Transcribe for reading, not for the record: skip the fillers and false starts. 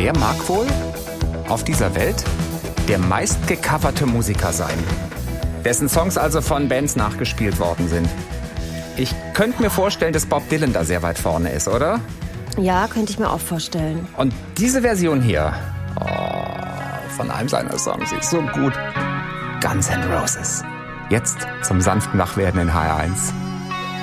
Der mag wohl auf dieser Welt der meistgecoverte Musiker sein, dessen Songs also von Bands nachgespielt worden sind. Ich könnte mir vorstellen, dass Bob Dylan da sehr weit vorne ist, oder? Ja, könnte ich mir auch vorstellen. Und diese Version hier, von einem seiner Songs, ist so gut. Guns N' Roses. Jetzt zum sanften Wachwerden in HR1.